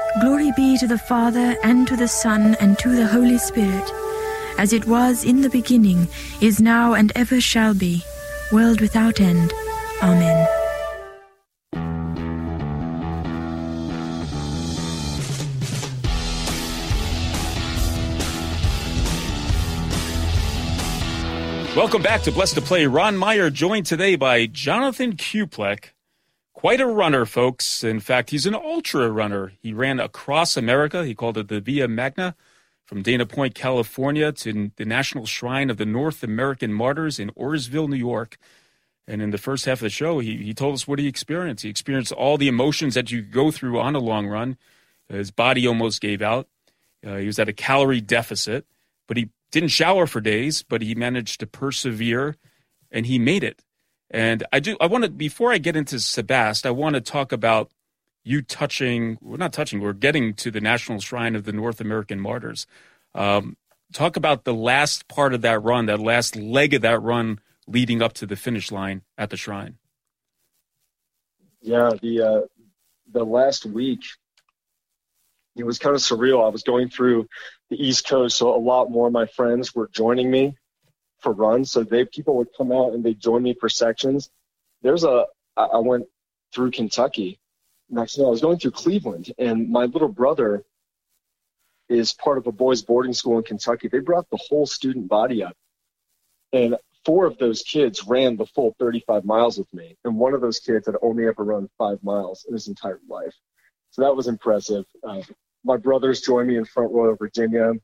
Glory be to the Father, and to the Son, and to the Holy Spirit, as it was in the beginning, is now, and ever shall be, world without end. Amen. Welcome back to Blessed to Play. Ron Meyer joined today by Jonathan Kuplek. Quite a runner, folks. In fact, he's an ultra runner. He ran across America. He called it the Via Magna from Dana Point, California to the National Shrine of the North American Martyrs in Oroville, New York. And in the first half of the show, he told us what he experienced. He experienced all the emotions that you go through on a long run. His body almost gave out. He was at a calorie deficit, but he didn't shower for days, but he managed to persevere, and he made it. And I want to, before I get into Sebast, I want to talk about you we're getting to the National Shrine of the North American Martyrs. Talk about the last part of that run, that last leg of that run leading up to the finish line at the shrine. Yeah, the last week, it was kind of surreal. I was going through the East Coast, so a lot more of my friends were joining me for runs. So people would come out and they'd join me for sections. I went through Kentucky. Next thing I was going through Cleveland, and my little brother is part of a boys' boarding school in Kentucky. They brought the whole student body up, and 4 of those kids ran the full 35 miles with me, and one of those kids had only ever run 5 miles in his entire life. So that was impressive. My brothers joined me in Front Royal, Virginia.